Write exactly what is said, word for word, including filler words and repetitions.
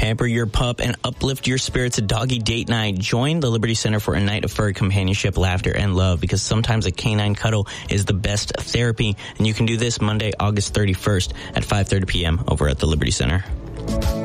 pamper your pup and uplift your spirits at Doggy Date Night. Join the Liberty Center for a night of furry companionship, laughter, and love, because sometimes a canine cuddle is the best therapy. And you can do this Monday, August thirty-first at five thirty p.m. over at the Liberty Center.